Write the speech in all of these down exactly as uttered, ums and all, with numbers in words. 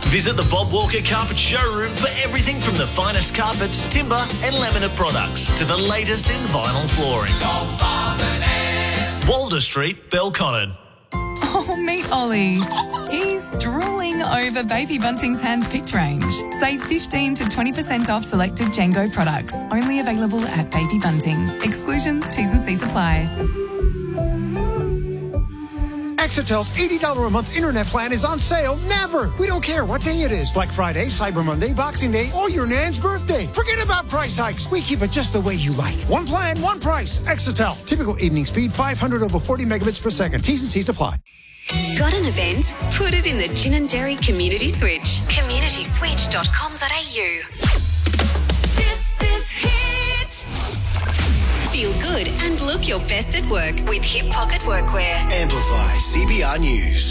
Visit the Bob Walker Carpet Showroom for everything from the finest carpets, timber and laminate products to the latest in vinyl flooring. Walder Street, Belconnen. Oh, meet Ollie. He's drooling over Baby Bunting's hand-picked range. Save fifteen to twenty percent off selected Django products. Only available at Baby Bunting. Exclusions, T's and C's apply. Exetel's eighty dollars a month internet plan is on sale never. We don't care what day it is. Black Friday, Cyber Monday, Boxing Day, or your nan's birthday. Forget about price hikes. We keep it just the way you like. One plan, one price. Exetel. Typical evening speed, five hundred over forty megabits per second. T's and C's apply. Got an event? Put it in the Ginninderry Community Switch. community switch dot com dot a u. This is Hit. Feel good and look your best at work with Hip Pocket Workwear. Amplify C B R News.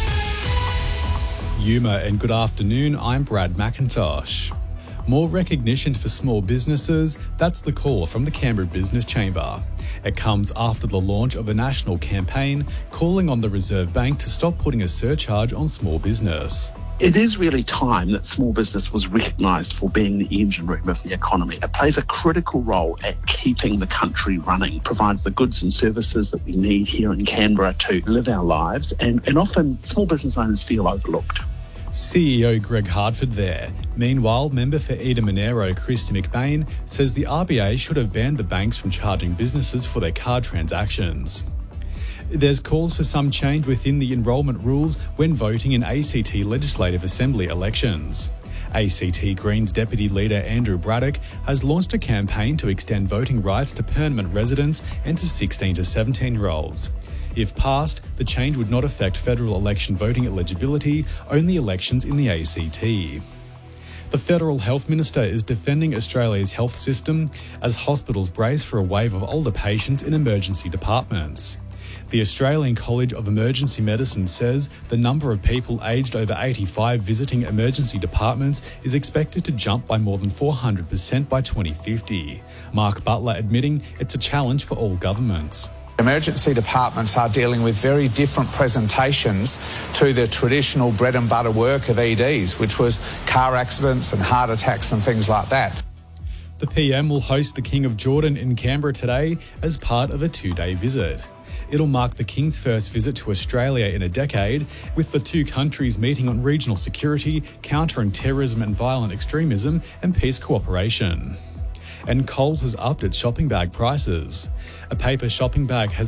Yuma and good afternoon, I'm Brad McIntosh. More recognition for small businesses, that's the call from the Canberra Business Chamber. It comes after the launch of a national campaign calling on the Reserve Bank to stop putting a surcharge on small business. It is really time that small business was recognised for being the engine room of the economy. It plays a critical role at keeping the country running, provides the goods and services that we need here in Canberra to live our lives, and, and often small business owners feel overlooked. C E O Greg Hardford there. Meanwhile, member for Eden Monero, Christy McBain, says the R B A should have banned the banks from charging businesses for their card transactions. There's calls for some change within the enrolment rules when voting in A C T Legislative Assembly elections. A C T Greens Deputy Leader Andrew Braddock has launched a campaign to extend voting rights to permanent residents and to sixteen to seventeen-year-olds. If passed, the change would not affect federal election voting eligibility, only elections in the A C T. The Federal Health Minister is defending Australia's health system as hospitals brace for a wave of older patients in emergency departments. The Australian College of Emergency Medicine says the number of people aged over eighty-five visiting emergency departments is expected to jump by more than four hundred percent by twenty fifty. Mark Butler admitting it's a challenge for all governments. Emergency departments are dealing with very different presentations to the traditional bread and butter work of E Ds, which was car accidents and heart attacks and things like that. The P M will host the King of Jordan in Canberra today as part of a two-day visit. It'll mark the King's first visit to Australia in a decade, with the two countries meeting on regional security, countering terrorism and violent extremism, and peace cooperation. And Coles has upped its shopping bag prices. A paper shopping bag has